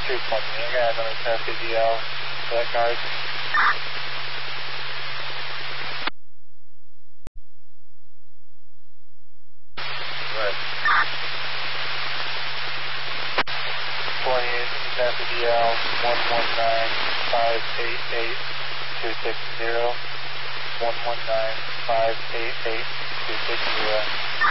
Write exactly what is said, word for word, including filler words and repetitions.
two twenty. I got another test D L for that card. Right. twenty-eight, test D L one one nine five eight eight two six zero. one one nine five eight eight two six zero.